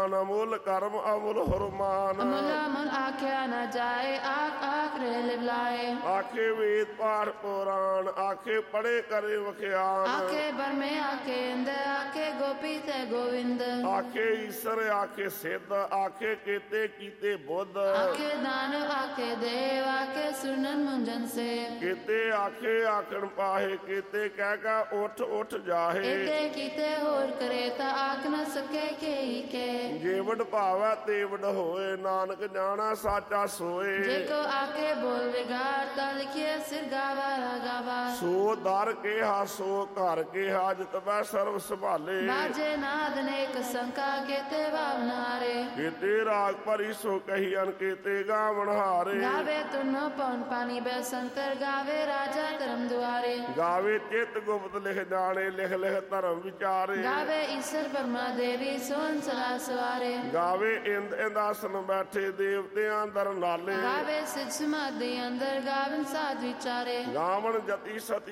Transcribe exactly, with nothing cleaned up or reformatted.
ਗਿਆਨ ਅਮੁੱਲ ਕਰਮ ਅਮੁੱਲ ਹੁਰਮਾਨ ਅਮੁੱਲ ਅਮੁੱਲ ਆਖਿਆ ਨਾ ਜਾਏ ਆਖ ਆਖ ਰੇ ਲਿਵਲਾਏ ਆਖੇ ਵੇਦ ਪਾਠ ਪੁਰਾਣ ਆਖੇ ਪੜੇ ਕਰੇ ਵਖਿਆਨ ਆਖੇ ਬਰਮੇ ਆਖੇ ਇੰਦ ਆਖੇ ਗੋਪੀ ਤੇ ਗੋਵਿੰਦ ਆਖੇ ਈਸ਼ਰ ਆਖੇ ਸਿੱਧ ਆਖੇ ਕੀਤੇ ਕੀਤੇ ਬੁੱਧ ਆਖੇ ਦਾਨ ਆਖੇ ਦੇਵ ਆਖੇ ਸੁਨਨ ਮੁੰਜਨ ਸੇ ਕੀਤੇ ਆਖੇ ਆਖਣ ਪਾਹੇ ਕੀਤੇ ਕਹਿ ਕਾ ਉੱਠ ਉੱਠ ਜਾਹੇ ਏਤੇ ਕੀਤੇ ਹੋਰ ਕਰੇ ਤਾਂ ਆਖ ਨਾ ਸਕੇ ਕੇ ਕੇ ਜੇ ਵਡ ਭਾਵੈ ਤੇ ਵਡ ਹੋਏ ਨਾਨਕ ਜਾਣਾ ਸਾਚਾ ਸੋਏ ਜੇ ਕੋ ਆਕੇ ਬੋਲ ਵਿਗਾੜ ਤਾਂ ਲਿਖਿਆ ਸਿਰ ਗਾਵਾ ਗਾਵਾ ਸੋ ਦਰ ਕਿਹਾ ਸੋ ਘਰ ਕਿਹਾ ਜਿਤਬੈ ਸਰਵ ਸੰਭਾਲੇ ਬਾਜੇ ਨਾਦ ਨੇਕ ਸੰਕਾ ਕੀਤੇ ਭਾਵਨਾਰੇ ਕੀਤੇ ਰਾਗ ਭਰੀ ਸੋ ਕਹੀ ਅਨ ਕੀਤੇ ਗਾਵਣ ਹਾਰੇ ਗਾਵੇ ਤੁਨੋ ਪਉਨ ਪਾਣੀ ਬੈ ਸੰਤਰ ਗਾਵੇ ਰਾਜਾ ਧਰਮ ਦੁਆਰੇ ਗਾਵੇ ਚਿਤ ਗੁਪਤ ਲਿਖ ਜਾਣੇ ਲਿਖ ਲਿਖ ਧਰਮ ਵਿਚਾਰੇ ਗਾਵੇ ਈਸ਼ਰ ਬਰਮਾ ਦੇਵੀ ਸੋਨ ਸਲਾ ਸਵਾਰੇ ਗਾਵੇ ਇੰਦ ਇੰਦਾਸਨ ਬੈਠੇ ਦੇਵਤਿਆਂ ਦਰ ਨਾਲੇ ਗਾਵੇ ਸਿਧ ਸਮਾਧੀ ਅੰਦਰ ਗਾਵਨ ਸਾਧ ਵਿਚਾਰੇ ਗਾਵਣ ਜਤੀ ਸਤੀ